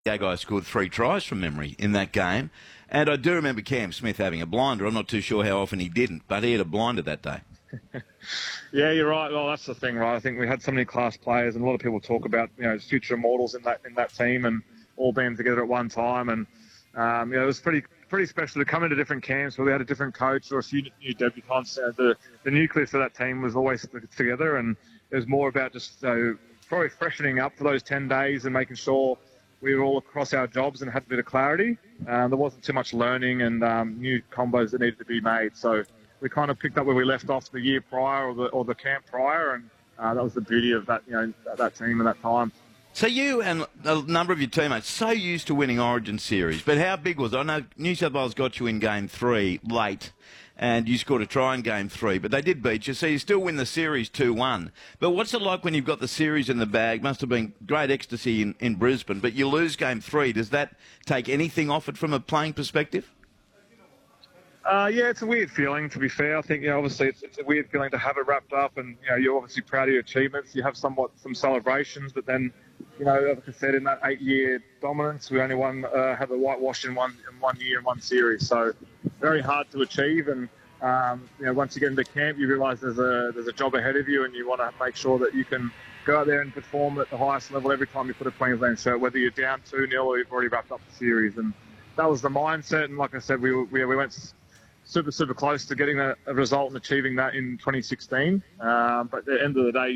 Our guy scored 3 tries from memory in that game. And I do remember Cam Smith having a blinder. I'm not too sure how often he didn't, but he had a blinder that day. Yeah, you're right. Well, that's the thing, right? I think we had so many class players, and a lot of people talk about, future immortals in that team, and all being together at one time. And it was pretty special to come into different camps where we had a different coach or a few new debutants. The nucleus of that team was always together, and it was more about just probably freshening up for those 10 days and making sure we were all across our jobs and had a bit of clarity. There wasn't too much learning and new combos that needed to be made. So we kind of picked up where we left off the year prior or the camp prior, and that was the beauty of that, that team and that time. So you and a number of your teammates so used to winning Origin series, but how big was it? I know New South Wales got you in Game 3 late, and you scored a try in Game 3, but they did beat you, so you still win the series 2-1. But what's it like when you've got the series in the bag? Must have been great ecstasy in Brisbane, but you lose Game 3. Does that take anything off it from a playing perspective? Yeah, it's a weird feeling, to be fair. I think, obviously it's a weird feeling to have it wrapped up, and, you're obviously proud of your achievements. You have some celebrations, but then, like I said, in that 8-year dominance, we only had the whitewash in one year in one series. So very hard to achieve. And, once you get into camp, you realise there's a job ahead of you, and you want to make sure that you can go out there and perform at the highest level every time you put a Queensland shirt, whether you're down 2-0 or you've already wrapped up the series. And that was the mindset. And like I said, we went super close to getting a result and achieving that in 2016. But at the end of the day,